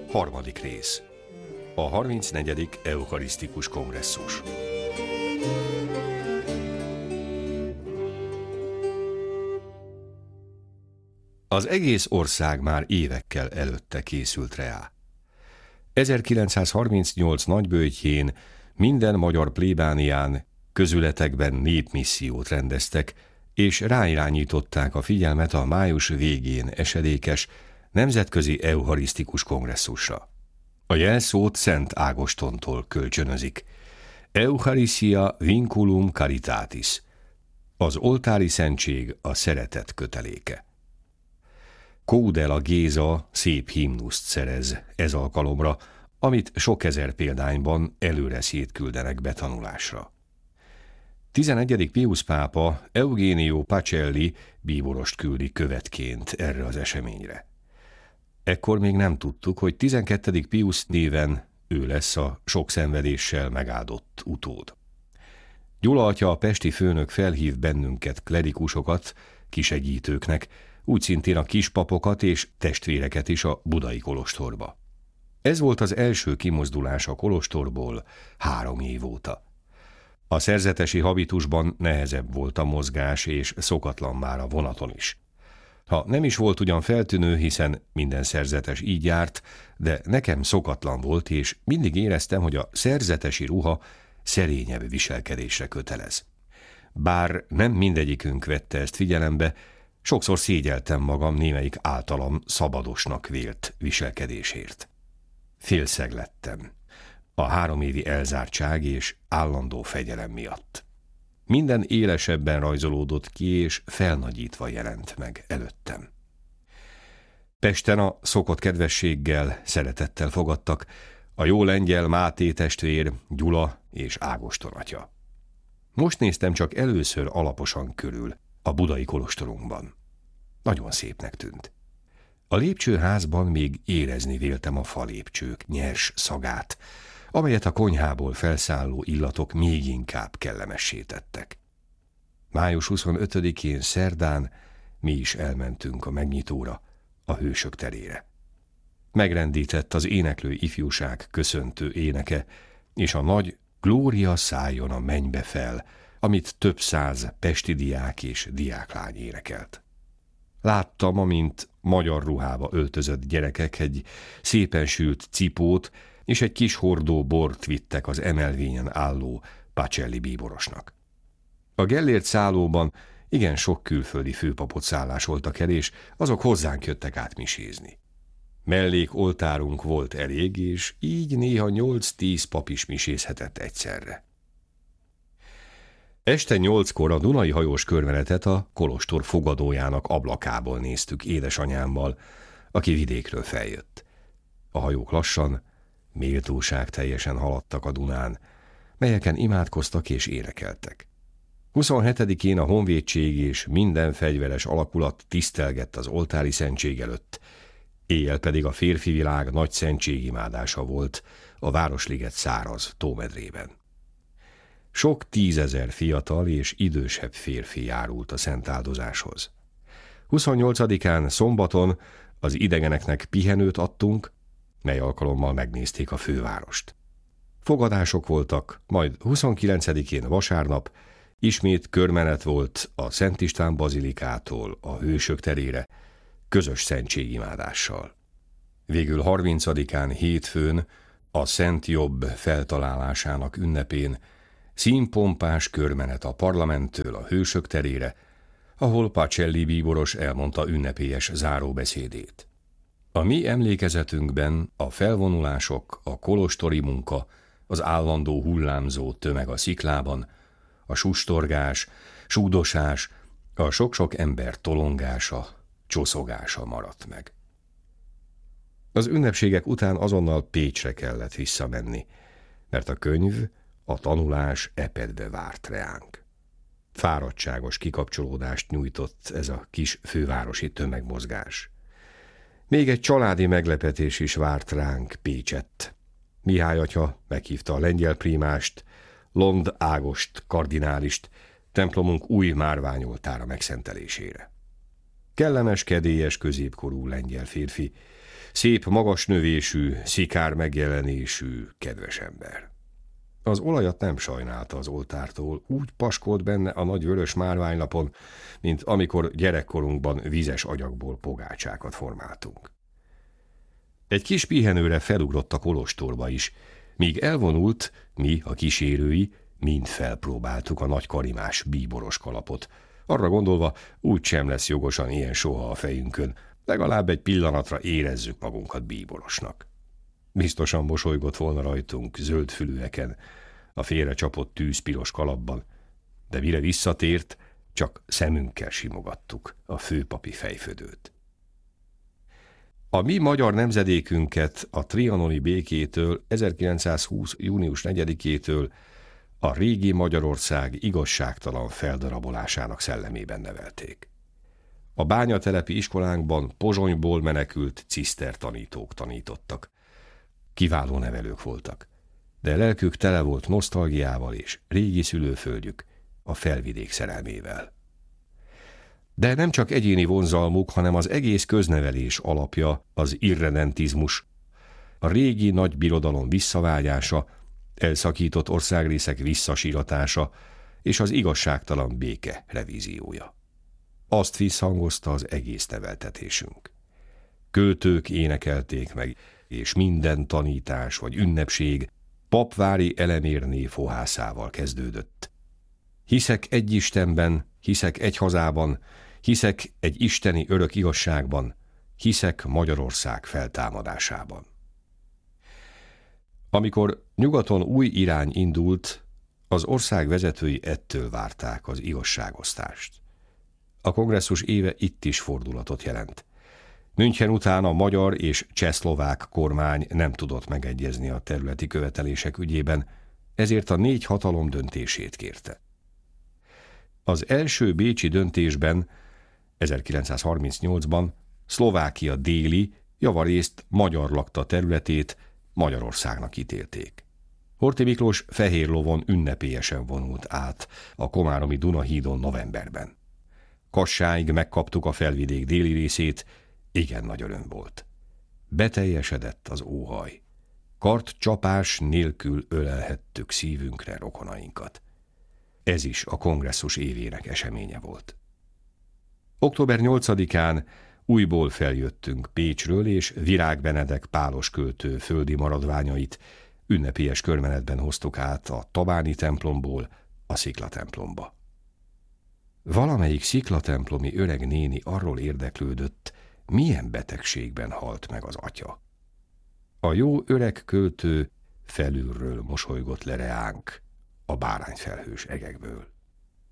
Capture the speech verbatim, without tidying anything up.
Harmadik rész. A harmincnegyedik Eucharisztikus Kongresszus. Az egész ország már évekkel előtte készült rá. ezerkilencszázharmincnyolc nagyböjtjén minden magyar plébánián közületekben népmissziót rendeztek, és ráirányították a figyelmet a május végén esedékes nemzetközi eucharisztikus kongresszusra. A jelszót Szent Ágostontól kölcsönözik. Eucharistia vinculum caritatis. Az oltári szentség a szeretet köteléke. Kódela Géza szép himnuszt szerez ez alkalomra, amit sok ezer példányban előre szétküldenek betanulásra. tizenegyedik Piusz pápa Eugenio Pacelli bíborost küldi követként erre az eseményre. Ekkor még nem tudtuk, hogy tizenkettedik Piusz néven ő lesz a sok szenvedéssel megáldott utód. Gyula atya, a pesti főnök felhív bennünket, klerikusokat, kisegítőknek, úgy szintén a kispapokat és testvéreket is a budai kolostorba. Ez volt az első kimozdulás a kolostorból három év óta. A szerzetesi habitusban nehezebb volt a mozgás, és szokatlan már a vonaton is. Ha nem is volt ugyan feltűnő, hiszen minden szerzetes így járt, de nekem szokatlan volt, és mindig éreztem, hogy a szerzetesi ruha szerényebb viselkedésre kötelez. Bár nem mindegyikünk vette ezt figyelembe, sokszor szégyeltem magam némelyik általam szabadosnak vélt viselkedésért. Félszeg lettem a három évi elzártság és állandó fegyelem miatt. Minden élesebben rajzolódott ki, és felnagyítva jelent meg előttem. Pesten a szokott kedvességgel, szeretettel fogadtak a jó lengyel Máté testvér, Gyula és Ágoston atya. Most néztem csak először alaposan körül a budai kolostorunkban. Nagyon szépnek tűnt. A lépcsőházban még érezni véltem a falépcsők nyers szagát, amelyet a konyhából felszálló illatok még inkább kellemessé tettek. május huszonötödikén szerdán mi is elmentünk a megnyitóra, a Hősök terére. Megrendített az éneklő ifjúság köszöntő éneke, és a nagy Glória szálljon a mennybe fel, amit több száz pesti diák és diáklány énekelt. Láttam, amint magyar ruhába öltözött gyerekek egy szépen sült cipót és egy kis hordó bort vittek az emelvényen álló Pacelli bíborosnak. A Gellért szállóban igen sok külföldi főpapot szállásoltak el, és azok hozzánk jöttek át misézni. Mellék oltárunk volt elég, és így néha nyolc-tíz pap is misézhetett egyszerre. Este nyolckor a Dunai hajós körmenetet a kolostor fogadójának ablakából néztük édesanyámmal, aki vidékről feljött. A hajók lassan, méltóság teljesen haladtak a Dunán, melyeken imádkoztak és énekeltek. huszonhetedikén a honvédség és minden fegyveres alakulat tisztelgett az oltári szentség előtt, éjjel pedig a férfi világ nagy szentségimádása volt a Városliget száraz tómedrében. Sok tízezer fiatal és idősebb férfi járult a szentáldozáshoz. huszonnyolcadikán szombaton az idegeneknek pihenőt adtunk, mely alkalommal megnézték a fővárost. Fogadások voltak, majd huszonkilencedikén vasárnap ismét körmenet volt a Szent István bazilikától a Hősök terére, közös szentségimádással. Végül harmincadikán hétfőn a Szent Jobb feltalálásának ünnepén színpompás körmenet a parlamenttől a Hősök terére, ahol Pacelli bíboros elmondta ünnepélyes záróbeszédét. A mi emlékezetünkben a felvonulások, a kolostori munka, az állandó hullámzó tömeg a sziklában, a sustorgás, súdosás, a sok-sok ember tolongása, csoszogása maradt meg. Az ünnepségek után azonnal Pécsre kellett visszamenni, mert a könyv, a tanulás epedbe várt reánk. Fáradtságos kikapcsolódást nyújtott ez a kis fővárosi tömegmozgás. Még egy családi meglepetés is várt ránk Pécsett. Mihály atya meghívta a lengyel prímást, Lond Ágost kardinálist templomunk új márványoltára megszentelésére. Kellemes, kedélyes, középkorú lengyel férfi, Szép, magas növésű, szikár megjelenésű, kedves ember. Az olajat nem sajnálta az oltártól, úgy paskolt benne a nagy vörös márványlapon, mint amikor gyerekkorunkban vizes agyagból pogácsákat formáltunk. Egy kis pihenőre felugrott a kolostorba is, míg elvonult, mi, a kísérői, mind felpróbáltuk a nagy karimás bíboros kalapot, arra gondolva, úgy sem lesz jogosan ilyen soha a fejünkön, legalább egy pillanatra érezzük magunkat bíborosnak. Biztosan mosolygott volna rajtunk zöld fülűeken, a félre csapott tűzpiros kalapban, de mire visszatért, csak szemünkkel simogattuk a főpapi fejfödőt. A mi magyar nemzedékünket a trianoni békétől, ezerkilencszázhúsz. június negyedikétől a régi Magyarország igazságtalan feldarabolásának szellemében nevelték. A bányatelepi iskolánkban Pozsonyból menekült cisztertanítók tanítottak. Kiváló nevelők voltak, de lelkük tele volt nosztalgiával és régi szülőföldjük, a felvidék szerelmével. De nem csak egyéni vonzalmuk, hanem az egész köznevelés alapja az irredentizmus, a régi nagy birodalom visszavágyása, elszakított országrészek visszasíratása és az igazságtalan béke revíziója. Azt visszhangozta az egész neveltetésünk. Költők énekelték meg, és minden tanítás vagy ünnepség papvári elemérné fohászával kezdődött. Hiszek egy Istenben, hiszek egy hazában, hiszek egy isteni örök igazságban, hiszek Magyarország feltámadásában. Amikor nyugaton új irány indult, az ország vezetői ettől várták az igazságosztást. A kongresszus éve itt is fordulatot jelent. München után a magyar és csehszlovák kormány nem tudott megegyezni a területi követelések ügyében, ezért a négy hatalom döntését kérte. Az első bécsi döntésben ezerkilencszázharmincnyolcban Szlovákia déli, javarészt magyar lakta területét Magyarországnak ítélték. Horthy Miklós fehér lovon ünnepélyesen vonult át a komáromi Dunahídon novemberben. Kassáig megkaptuk a felvidék déli részét, igen nagy öröm volt. Beteljesedett az óhaj. Kartcsapás nélkül ölelhettük szívünkre rokonainkat. Ez is a kongresszus évének eseménye volt. október nyolcadikán újból feljöttünk Pécsről, és Virág Benedek pálos költő földi maradványait ünnepélyes körmenetben hoztuk át a Tabáni templomból a Sziklatemplomba. Valamelyik sziklatemplomi öreg néni arról érdeklődött, milyen betegségben halt meg az atya. A jó öreg költő felülről mosolygott le reánk a bárányfelhős egekből.